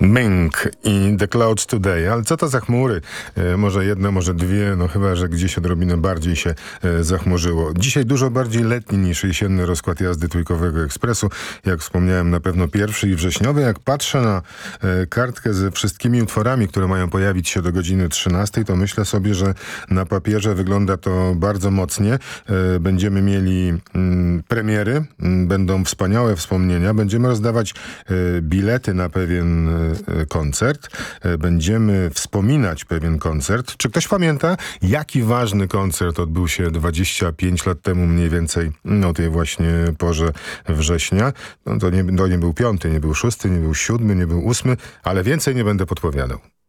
Mink i The Clouds Today. Ale co to za chmury? Może jedna, może dwie, no chyba, że gdzieś odrobinę bardziej się zachmurzyło. Dzisiaj dużo bardziej letni niż jesienny rozkład jazdy Trójkowego Ekspresu. Jak wspomniałem, na pewno pierwszy i wrześniowy. Jak patrzę na kartkę ze wszystkimi utworami, które mają pojawić się do godziny 13, to myślę sobie, że na papierze wygląda to bardzo mocnie. Będziemy mieli premiery, będą wspaniałe wspomnienia, będziemy rozdawać bilety na pewien koncert. Będziemy wspominać pewien koncert. Czy ktoś pamięta, jaki ważny koncert odbył się 25 lat temu mniej więcej o tej właśnie porze września? No to nie był 5, nie był 6, nie był 7, nie był 8, ale więcej nie będę podpowiadał.